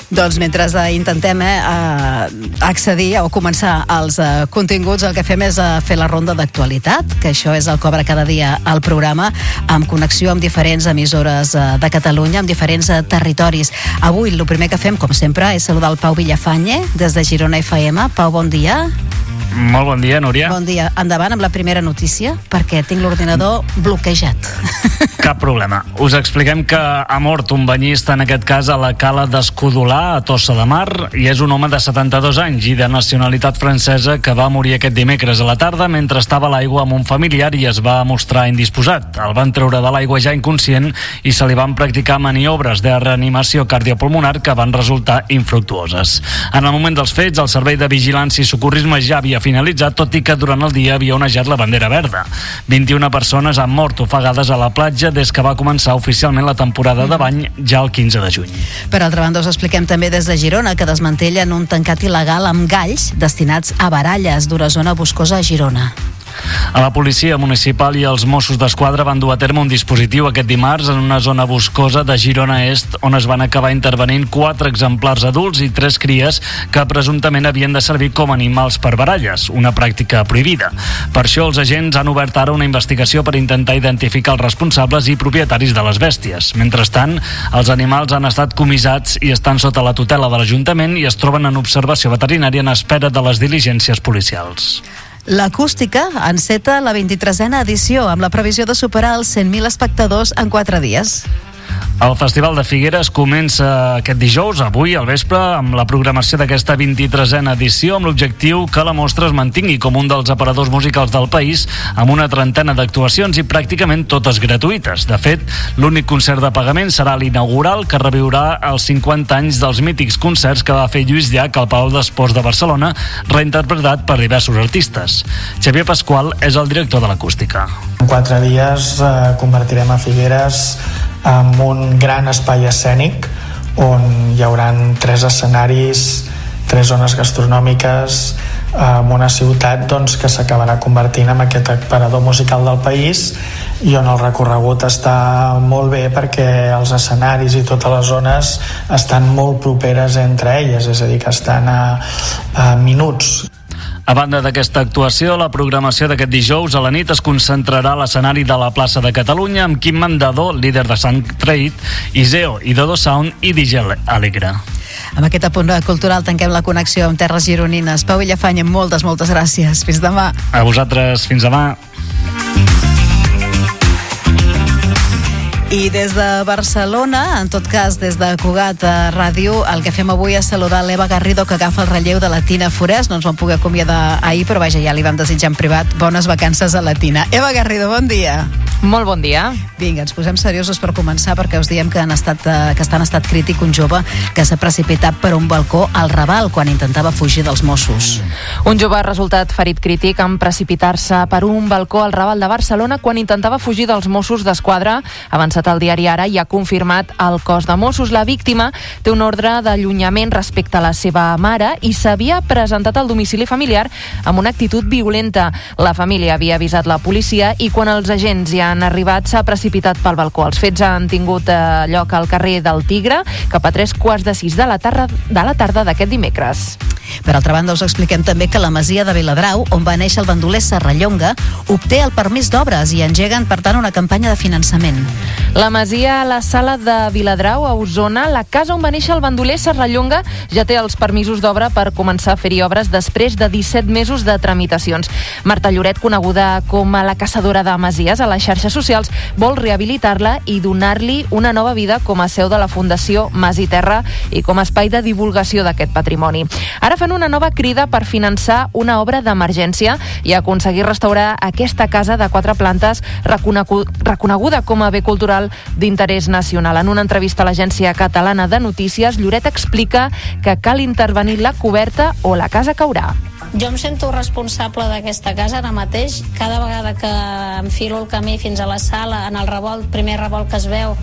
Doncs mentre intentem accedir o començar els continguts, el que fem és fer la ronda d'actualitat, que això és el que obre cada dia el programa, amb connexió amb diferents emissores de Catalunya, amb diferents territoris. Avui el primer que fem, com sempre, és saludar el Pau Villafañe des de Girona FM. Pau, bon dia. Molt bon dia, Núria. Bon dia. Endavant amb la primera notícia, perquè tinc l'ordinador bloquejat. Cap problema. Us expliquem que ha mort un banyista, en aquest cas a la cala d'Escudolà, a Tossa de Mar, i és un home de 72 anys i de nacionalitat francesa que va morir aquest dimecres a la tarda mentre estava a l'aigua amb un familiar i es va mostrar indisposat. El van treure de l'aigua ja inconscient i se li van practicar maniobres de reanimació cardiopulmonar que van resultar infructuoses. En el moment dels fets, el Servei de Vigilància i Socorrisme ja havia finalitzat, tot i que durant el dia havia onejat la bandera verda. 21 persones han mort ofegades a la platja des que va començar oficialment la temporada de bany ja el 15 de juny. Per altra banda, us expliquem també des de Girona que desmantellen un tancat il·legal amb galls destinats a baralles d'una zona boscosa a Girona. A la policia municipal i els Mossos d'Esquadra van dur a terme un dispositiu aquest dimarts en una zona boscosa de Girona Est, on es van acabar intervenint 4 exemplars adults i 3 cries que presumptament havien de servir com animals per baralles, una pràctica prohibida. Per això els agents han obert ara una investigació per intentar identificar els responsables i propietaris de les bèsties. Mentrestant, els animals han estat comissats i estan sota la tutela de l'Ajuntament i es troben en observació veterinària en espera de les diligències policials. L'Acústica enceta la 23a edició amb la previsió de superar els 100.000 espectadors en 4 dies. El Festival de Figueres comença aquest dijous, avui al vespre, amb la programació d'aquesta 23a edició, amb l'objectiu que la mostra es mantingui com un dels aparadors musicals del país, amb una trentena d'actuacions i pràcticament totes gratuïtes. De fet, l'únic concert de pagament serà l'inaugural, que reviurà els 50 anys dels mítics concerts que va fer Lluís Llach al Palau d'Esports de Barcelona, reinterpretat per diversos artistes. Xavier Pasqual és el director de l'Acústica. En 4 dies convertirem a Figueres amb un gran espai escènic on hi haurà 3 escenaris, 3 zones gastronòmiques, amb una ciutat que s'acabarà convertint en aquest aparador musical del país i on el recorregut està molt bé perquè els escenaris i totes les zones estan molt properes entre elles, és a dir, que estan a minuts. A banda d'aquesta actuació, la programació d'aquest dijous a la nit es concentrarà a l'escenari de la plaça de Catalunya amb Quim Mandado, líder de Sant Trade, Iseo i Dodo Sound i DJ Alegre. Amb aquest apunt cultural tanquem la connexió amb terres gironines. Pau Villafañe, moltes gràcies. Fins demà. A vosaltres, fins demà. I des de Barcelona, en tot cas des de Cugat Ràdio, el que fem avui és saludar l'Eva Garrido, que agafa el relleu de la Tina Forès. No ens vam poder acomiadar ahir, però vaja, ja li vam desitjar en privat bones vacances a la Tina. Eva Garrido, bon dia. Molt bon dia. Vinga, ens posem seriosos per començar, perquè us diem que està en estat crític un jove que s'ha precipitat per un balcó al Raval quan intentava fugir dels Mossos. Un jove ha resultat ferit crític en precipitar-se per un balcó al Raval de Barcelona quan intentava fugir dels Mossos d'Esquadra. Avançat al diari Ara i ha confirmat el cos de Mossos. La víctima té un ordre d'allunyament respecte a la seva mare i s'havia presentat al domicili familiar amb una actitud violenta. La família havia avisat la policia i quan els agents ja han arribat s'ha precipitat pel balcó. Els fets han tingut lloc al carrer del Tigre cap a 3:45 de la tarda d'aquest dimecres. Per altra banda, us expliquem també que la masia de Viladrau, on va néixer el bandoler Serrallonga, obté el permís d'obres i engeguen, per tant, una campanya de finançament. La masia a la Sala de Viladrau, a Osona, la casa on va néixer el bandoler Serrallonga, ja té els permisos d'obra per començar a fer-hi obres després de 17 mesos de tramitacions. Marta Lloret, coneguda com a la caçadora de masies a les xarxes socials, vol rehabilitar-la i donar-li una nova vida com a seu de la Fundació Mas i Terra i com a espai de divulgació d'aquest patrimoni. Ara fan una nova crida per finançar una obra d'emergència i aconseguir restaurar aquesta casa de 4 plantes reconeguda com a bé cultural d'interès nacional. En una entrevista a l'Agència Catalana de Notícies, Lloret explica que cal intervenir la coberta o la casa caurà. Jo em sento responsable d'aquesta casa ara mateix. Cada vegada que enfilo el camí fins a la sala, en el revolt, primer revolt que es veu,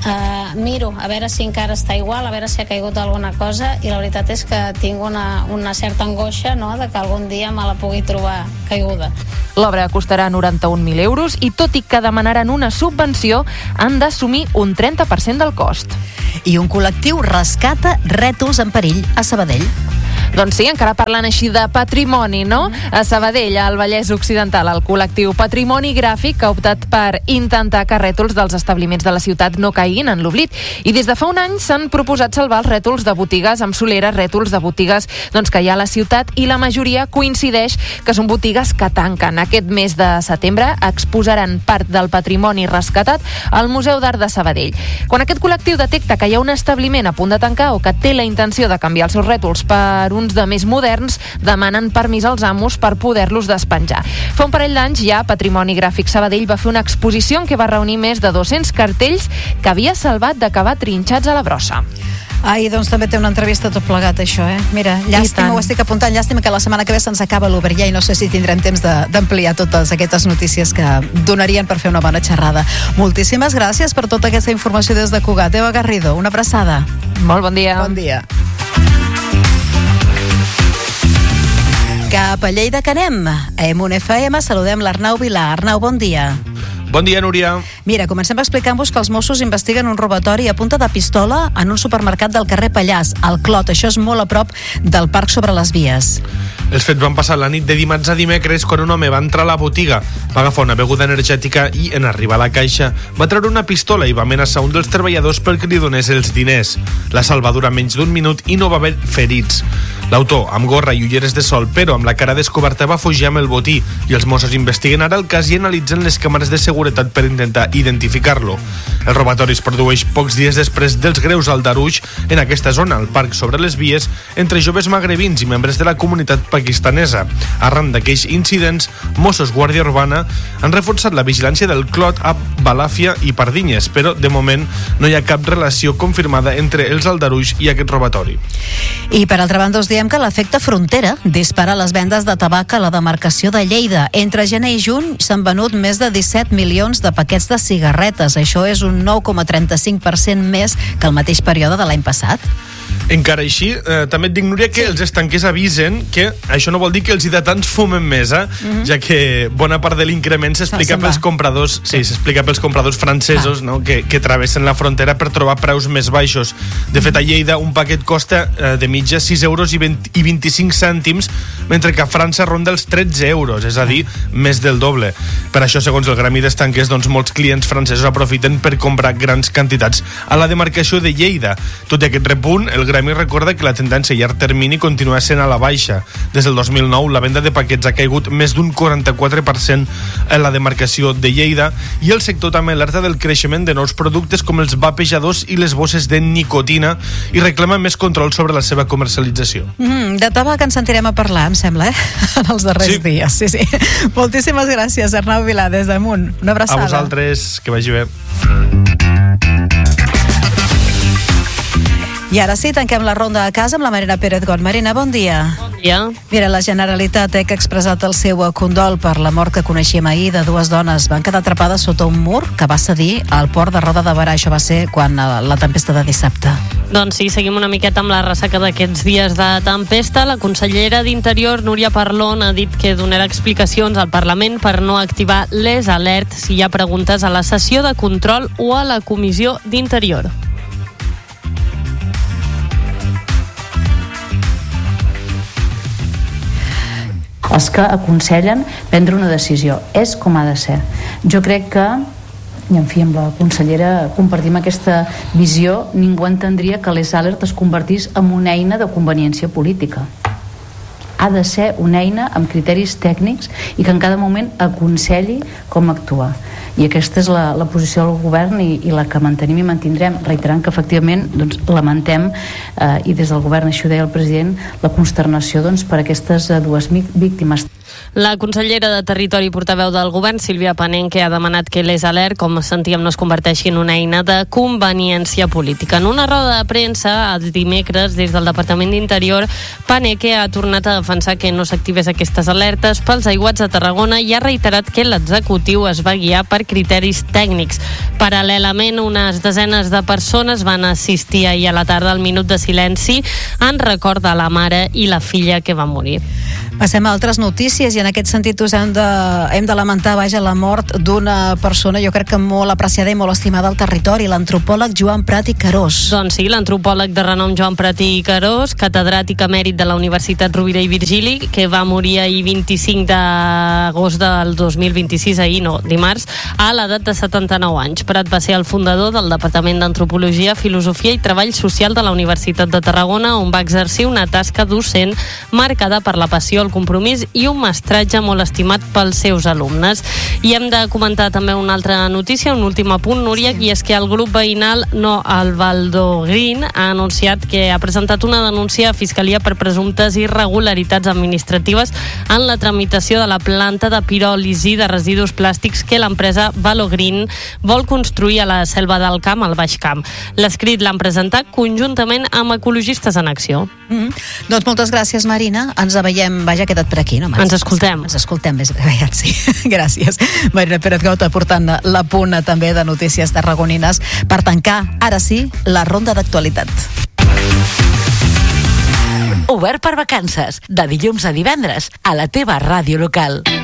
Miro a veure si encara està igual, a veure si ha caigut alguna cosa, i la veritat és que tinc una certa angoixa, no?, de que algun dia me la pugui trobar caiguda. L'obra costarà 91.000 euros i, tot i que demanaran una subvenció, han d'assumir un 30% del cost. I un col·lectiu rescata rètols en perill a Sabadell. Doncs sí, encara parlant així de patrimoni, no? A Sabadell, al Vallès Occidental, el col·lectiu Patrimoni Gràfic ha optat per intentar que rètols dels establiments de la ciutat no caiguin en l'oblit. I des de fa un any s'han proposat salvar els rètols de botigues amb solera, rètols de botigues que hi ha a la ciutat, i la majoria coincideix que són botigues que tanquen. Aquest mes de setembre exposaran part del patrimoni rescatat al Museu d'Art de Sabadell. Quan aquest col·lectiu detecta que hi ha un establiment a punt de tancar o que té la intenció de canviar els seus rètols per uns de més moderns, demanen permís als amos per poder-los despenjar. Fa un parell d'anys ja Patrimoni Gràfic Sabadell va fer una exposició en què va reunir més de 200 cartells que havia salvat d'acabar trinxats a la brossa. Ai, doncs també té una entrevista tot plegat, això, Mira, llàstima, ho estic apuntant, llàstima que la setmana que ve se'ns acaba l'Oberllà i no sé si tindrem temps d'ampliar totes aquestes notícies que donarien per fer una bona xerrada. Moltíssimes gràcies per tota aquesta informació des de Cugat. Eva Garrido, una abraçada. Molt bon dia. Bon dia. Cap a Lleida que anem. A Emun FM saludem l'Arnau Vilà. Arnau, bon dia. Bon dia, Núria. Mira, comencem explicant-vos que els Mossos investiguen un robatori a punta de pistola en un supermercat del carrer Pallars, al Clot. Això és molt a prop del Parc sobre les Vies. Els fets van passar la nit de dimarts a dimecres quan un home va entrar a la botiga, va agafar una beguda energètica i, en arribar a la caixa, va treure una pistola i va amenaçar un dels treballadors perquè li donés els diners. La salva dura menys d'un minut i no va haver ferits. L'autor, amb gorra i ulleres de sol, però amb la cara descoberta, va fugir amb el botí i els Mossos investiguen ara el cas i analitzen les càmeres de seguretat per intentar identificar-lo. El robatori es produeix pocs dies després dels greus aldarulls en aquesta zona, al Parc sobre les Vies, entre joves magrebins i membres de la comunitat pakistanesa. Arran d'aquells incidents, Mossos Guàrdia Urbana han reforçat la vigilància del Clot a Balàfia i Pardinyes, però de moment no hi ha cap relació confirmada entre els aldarulls i aquest robatori. I per altra banda us diem que l'efecte frontera dispara les vendes de tabac a la demarcació de Lleida. Entre gener i juny s'han venut més de 17 milions de paquets de cigarretes. Això és un 9,35% més que el mateix període de l'any passat. Encara així, també et dic, Núria, que els estanquers avisen que això no vol dir que els hidratants fumen més, ja que bona part de l'increment s'explica pels compradors, s'explica pels compradors francesos, no? que travessen la frontera per trobar preus més baixos. De fet, a Lleida un paquet costa de mitja 6 euros i 25 cèntims, mentre que a França ronda els 13 euros, és a dir, més del doble. Per això, segons el gremi d'estanquers, doncs molts clients francesos aprofiten per comprar grans quantitats a la demarcació de Lleida. Tot i aquest repunt, el gremi recorda que la tendència a llarg termini continua sent a la baixa. Des del 2009, la venda de paquets ha caigut més d'un 44% en la demarcació de Lleida i el sector també alerta del creixement de nous productes com els vapejadors i les bosses de nicotina i reclama més control sobre la seva comercialització. De tabac en sentirem a parlar, em sembla, en els darrers dies. Sí. Moltíssimes gràcies, Arnau Vilà, des d'Amunt. Una abraçada. A vosaltres, que vagi bé. I ara sí, tanquem la ronda a casa amb la Marina Pérez-Got. Marina, bon dia. Bon dia. Mira, la Generalitat que ha expressat el seu condol per la mort que coneixíem ahir de dues dones. Van quedar atrapades sota un mur que va cedir al port de Roda de Berà. Això va ser quan la tempesta de dissabte. Doncs sí, seguim una miqueta amb la ressaca d'aquests dies de tempesta. La consellera d'Interior, Núria Parlon, ha dit que donarà explicacions al Parlament per no activar les alerts si hi ha preguntes a la sessió de control o a la Comissió d'Interior. Els que aconsellen prendre una decisió. És com ha de ser. Jo crec que, i en fi, amb la consellera compartim aquesta visió, ningú entendria que les alertes es convertís en una eina de conveniència política. Ha de ser una eina amb criteris tècnics i que en cada moment aconselli com actuar. I aquesta és la posició del govern i la que mantenim i mantindrem, reiterant que efectivament doncs, lamentem, i des del govern, això ho deia el president, la consternació doncs, per aquestes dues víctimes. La consellera de Territori i portaveu del govern, Sílvia Panénque, ha demanat que les Alert, com sentíem, no es converteixi en una eina de conveniència política. En una roda de premsa, el dimecres, des del Departament d'Interior, Panénque ha tornat a defensar que no s'activés aquestes alertes pels aiguats de Tarragona i ha reiterat que l'executiu es va guiar per criteris tècnics. Paral·lelament, unes desenes de persones van assistir ahir a la tarda al minut de silenci en record de la mare i la filla que van morir. Passem a altres notícies i en aquest sentit hem de lamentar la mort d'una persona, jo crec que molt apreciada i molt estimada al territori, l'antropòleg Joan Prat i Carós. Doncs sí, l'antropòleg de renom Joan Prat i Carós, catedràtic emèrit de la Universitat Rovira i Virgili, que va morir ahir 25 d'agost del 2026, dimarts, a l'edat de 79 anys. Prat va ser el fundador del Departament d'Antropologia, Filosofia i Treball Social de la Universitat de Tarragona, on va exercir una tasca docent marcada per la passió, el compromís i un mestratge molt estimat pels seus alumnes. I hem de comentar també una altra notícia, un últim apunt, Núria, i és que el grup veïnal el Valdo Green ha anunciat que ha presentat una denúncia a Fiscalia per presumptes irregularitats administratives en la tramitació de la planta de piròlisi de residus plàstics que l'empresa Valo Green vol construir a la Selva del Camp, al Baix Camp. L'escrit l'han presentat conjuntament amb Ecologistes en Acció. Doncs moltes gràcies, Marina. Ens veiem, ha quedat per aquí, no? Ens escoltem. Ens escoltem més aviat, sí. Gràcies. Marina Pérez-Gaut aportant l'apunt també de notícies tarragonines per tancar, ara sí, la ronda d'actualitat. Obert per vacances, de dilluns a divendres, a la teva ràdio local.